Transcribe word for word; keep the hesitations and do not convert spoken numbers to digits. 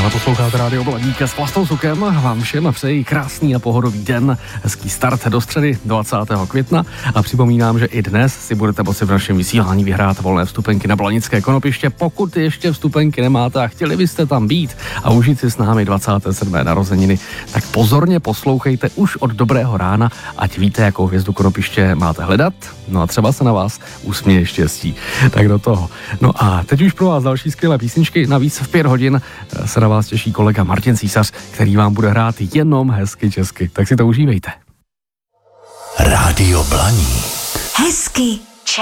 Posloucháte Rádio Blaník s Vlastou Sukem. Vám všem přeji krásný a pohodový den, hezký start do středy dvacátého května a připomínám, že i dnes si budete moci v našem vysílání vyhrát volné vstupenky na Blanické konopiště. Pokud ještě vstupenky nemáte a chtěli byste tam být a užít si s námi dvacáté sedmé narozeniny, tak pozorně poslouchejte už od dobrého rána, ať víte, jakou hvězdu konopiště máte hledat. No a třeba se na vás usměje štěstí. Tak do toho. No a teď už pro vás další skvělé písničky. Navíc v pět hodin se na vás těší kolega Martin Císař, který vám bude hrát jenom hezky česky. Tak si to užívejte. Rádio Blaník. Hezky